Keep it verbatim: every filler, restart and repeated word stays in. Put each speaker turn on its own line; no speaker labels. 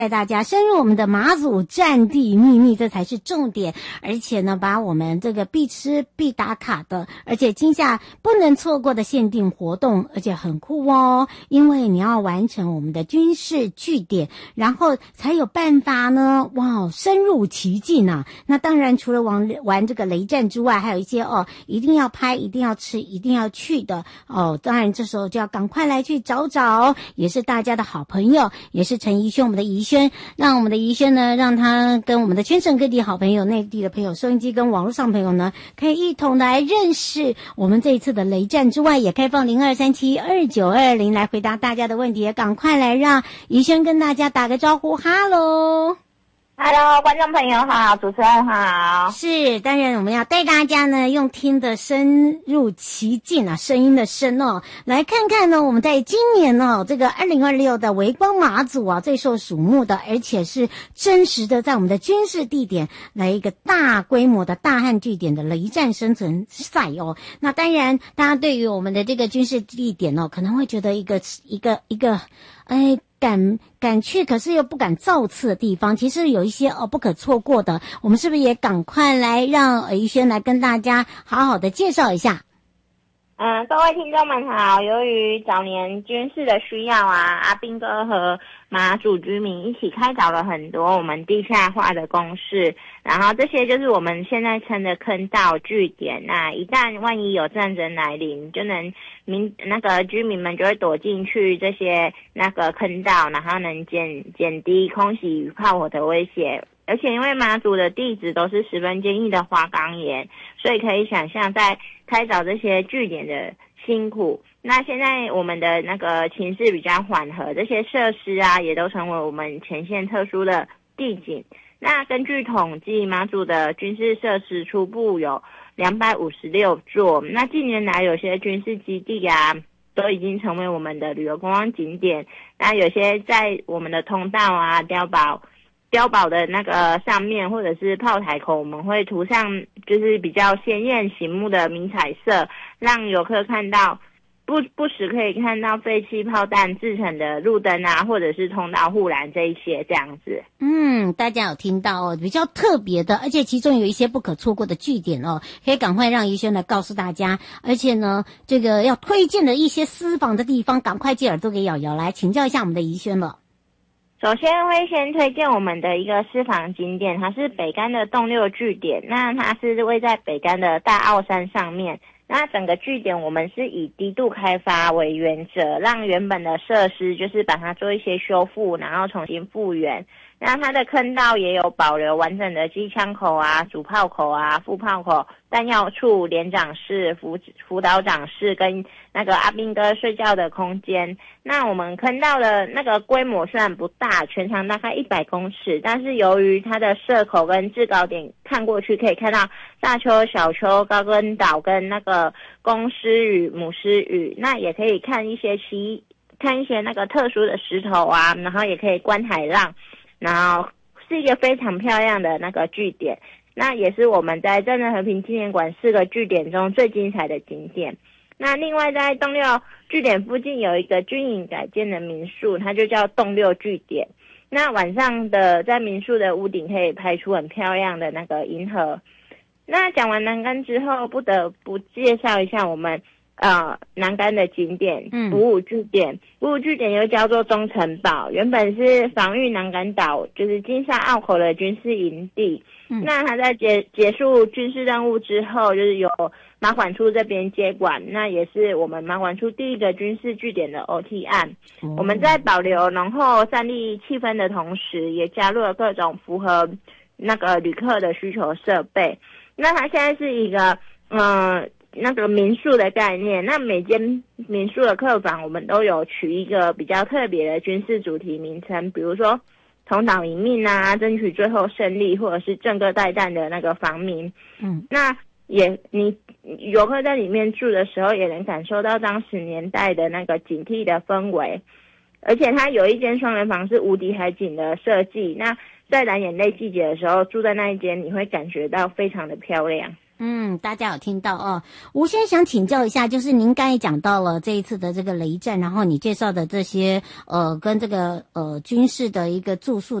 带大家深入我们的马祖战地秘密，这才是重点。而且呢，把我们这个必吃必打卡的，而且今夏不能错过的限定活动，而且很酷哦，因为你要完成我们的军事据点，然后才有办法呢，哇，深入其境啊。那当然除了玩玩这个雷战之外，还有一些哦，一定要拍，一定要吃，一定要去的哦。当然这时候就要赶快来去找找，也是大家的好朋友，也是陈怡轩，我们的怡轩，让我们的怡轩呢，让他跟我们的全省各地好朋友、内地的朋友、收音机跟网络上朋友呢，可以一同来认识我们这一次的雷战之外，也开放零二三七二九二零来回答大家的问题，赶快来让怡轩跟大家打个招呼，哈喽。
Hello， 观众朋友好，主持人好。
是，当然我们要带大家呢，用听的深入其境啊，声音的深哦，来看看呢，我们在今年哦，这个二零二六的微光马祖啊，最受瞩目的，而且是真实的，在我们的军事地点来一个大规模的大汉据点的雷战生存赛哦。那当然，大家对于我们的这个军事地点哦，可能会觉得一个一个一个，哎。敢敢去，可是又不敢造次的地方，其实有一些哦不可错过的。我们是不是也赶快来让怡轩来跟大家好好的介绍一下？
嗯，各位听众们好。由于早年军事的需要啊，阿兵哥和马祖居民一起开凿了很多我们地下化的工事，然后这些就是我们现在称的坑道据点。那一旦万一有战争来临，就能民那个居民们就会躲进去这些那个坑道，然后能减减低空袭与炮火的威胁。而且因为马祖的地质都是十分坚硬的花岗岩，所以可以想象在开凿这些据点的辛苦。那现在我们的那个情势比较缓和，这些设施啊也都成为我们前线特殊的地景。那根据统计，马祖的军事设施初步有两百五十六座，那近年来有些军事基地啊都已经成为我们的旅游观光景点。那有些在我们的通道啊、碉堡碉堡的那个上面，或者是炮台口，我们会涂上就是比较鲜艳醒目的迷彩色，让游客看到不不时可以看到废弃炮弹制成的路灯啊，或者是通道护栏这一些这样子。
嗯，大家有听到哦，比较特别的，而且其中有一些不可错过的据点哦，可以赶快让怡轩来告诉大家。而且呢，这个要推荐的一些私房的地方，赶快借耳朵给瑶瑶来请教一下我们的怡轩了。
首先会先推荐我们的一个私房景点，它是北竿的洞六据点。那它是位在北竿的大澳山上面。那整个据点我们是以低度开发为原则，让原本的设施就是把它做一些修复，然后重新复原。那它的坑道也有保留完整的机枪口啊、主炮口啊、副炮口、弹药处、连长室、辅辅导长室跟那个阿兵哥睡觉的空间。那我们坑道的那个规模虽然不大，全长大概一百公尺，但是由于它的射口跟制高点看过去可以看到大丘、小丘、高根岛跟那个公狮屿、母狮屿，那也可以看一些其看一些那个特殊的石头啊，然后也可以观海浪。然后是一个非常漂亮的那个据点，那也是我们在战争和平纪念馆四个据点中最精彩的景点。那另外在洞六据点附近有一个军营改建的民宿，它就叫洞六据点。那晚上的在民宿的屋顶可以拍出很漂亮的那个银河。那讲完南竿之后，不得不介绍一下我们呃，南竿的景点，五五据点，五五据点又叫做中城堡，原本是防御南竿岛，就是金沙澳口的军事营地。嗯、那他在结结束军事任务之后，就是由马管处这边接管，那也是我们马管处第一个军事据点的 O T 案。嗯、我们在保留浓厚战地气氛的同时，也加入了各种符合那个旅客的需求设备。那它现在是一个，嗯、呃。那个民宿的概念，那每间民宿的客房我们都有取一个比较特别的军事主题名称，比如说同岛一命啊，争取最后胜利，或者是正个带弹的那个防民。嗯，那也你游客在里面住的时候，也能感受到当时年代的那个警惕的氛围。而且它有一间双人房是无敌海景的设计，那在蓝眼泪季节的时候住在那一间，你会感觉到非常的漂亮。
嗯，大家有听到哦。吴先生想请教一下，就是您刚才讲到了这一次的这个雷战，然后你介绍的这些呃跟这个呃军事的一个住宿